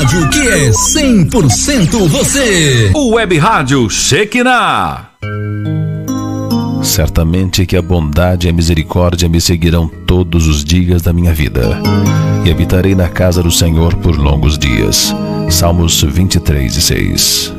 rádio que é 100% você. O Web Rádio Shekinah. Certamente que a bondade e a misericórdia me seguirão todos os dias da minha vida, e habitarei na casa do Senhor por longos dias. Salmos 23:6.